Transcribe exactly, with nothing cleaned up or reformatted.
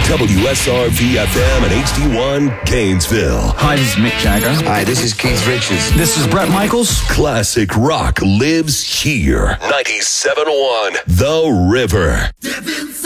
W S R V F M and H D one Gainesville. Hi, this is Mick Jagger. Hi, this is Keith Richards. This is Bret Michaels. Classic rock lives here. ninety-seven point one The River.